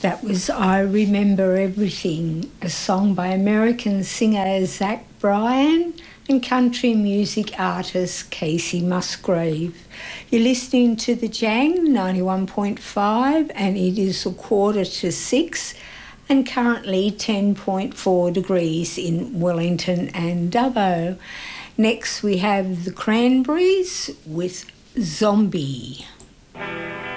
That was I Remember Everything, a song by American singer Zach Bryan and country music artist Casey Musgrave. You're listening to The Jang 91.5 and it is 5:45 and currently 10.4 degrees in Wellington and Dubbo. Next we have the Cranberries with Zombie.